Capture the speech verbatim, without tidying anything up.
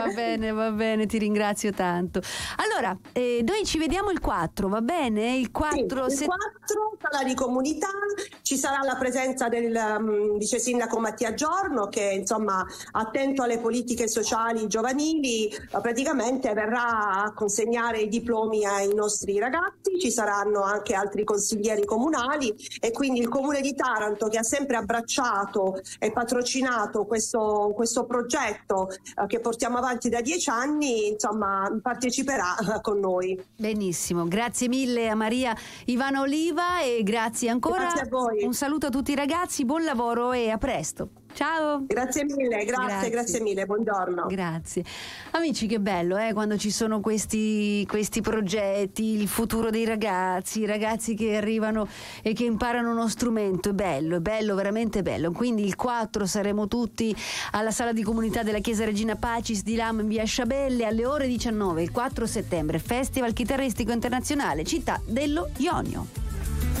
Va bene, va bene, ti ringrazio tanto. Allora, eh, noi ci vediamo il quattro, va bene? Il quattro, sì, il quattro, sala di comunità, ci sarà la presenza del um, vice sindaco Mattia Giorno, che insomma attento alle politiche sociali giovanili, praticamente verrà a consegnare i diplomi ai nostri ragazzi. Ci saranno anche altri consiglieri comunali e quindi il Comune di Taranto, che ha sempre abbracciato e patrocinato questo, questo progetto eh, che portiamo avanti da dieci anni, insomma parteciperà eh, con noi. Benissimo, grazie mille a Maria Ivana Oliva e grazie ancora. Grazie a voi. Un saluto a tutti i ragazzi, buon lavoro e a presto. Ciao. Grazie mille, grazie, grazie, grazie mille, buongiorno. Grazie. Amici, che bello eh, quando ci sono questi, questi progetti, il futuro dei ragazzi, i ragazzi che arrivano e che imparano uno strumento, è bello, è bello, veramente bello. Quindi il quattro saremo tutti alla sala di comunità della Chiesa Regina Pacis di Lama in via Sciabelle alle ore diciannove, il quattro settembre, Festival Chitarristico Internazionale, Città dello Ionio.